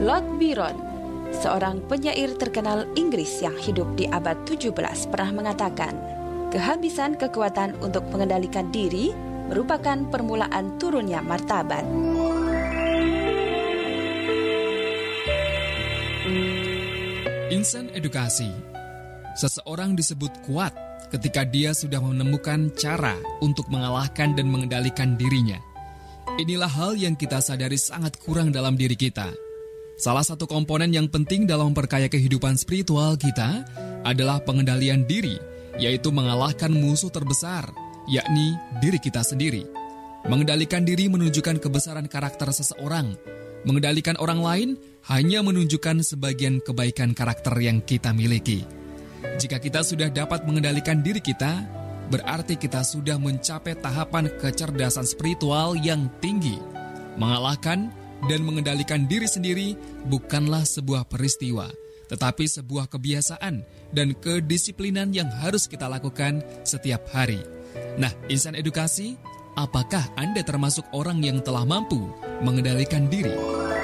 Lord Byron, seorang penyair terkenal Inggris yang hidup di abad 17, pernah mengatakan, kehabisan kekuatan untuk mengendalikan diri merupakan permulaan turunnya martabat. Insan edukasi. Seseorang disebut kuat ketika dia sudah menemukan cara untuk mengalahkan dan mengendalikan dirinya. Inilah hal yang kita sadari sangat kurang dalam diri kita. Salah satu komponen yang penting dalam memperkaya kehidupan spiritual kita adalah pengendalian diri, yaitu mengalahkan musuh terbesar, yakni diri kita sendiri. Mengendalikan diri menunjukkan kebesaran karakter seseorang. Mengendalikan orang lain hanya menunjukkan sebagian kebaikan karakter yang kita miliki. Jika kita sudah dapat mengendalikan diri kita, berarti kita sudah mencapai tahapan kecerdasan spiritual yang tinggi. Mengalahkan dan mengendalikan diri sendiri bukanlah sebuah peristiwa, tetapi sebuah kebiasaan dan kedisiplinan yang harus kita lakukan setiap hari. Nah, insan edukasi, apakah Anda termasuk orang yang telah mampu mengendalikan diri?